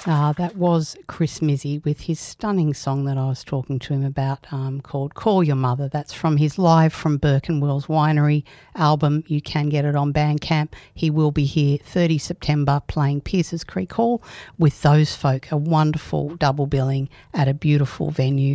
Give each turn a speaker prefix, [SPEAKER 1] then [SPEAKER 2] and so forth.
[SPEAKER 1] That was Chris Mizzy with his stunning song that I was talking to him about called Call Your Mother. That's from his Live from Burke and Wells Winery album. You can get it on Bandcamp. He will be here 30 September playing Pierces Creek Hall with Those Folk, a wonderful double billing at a beautiful venue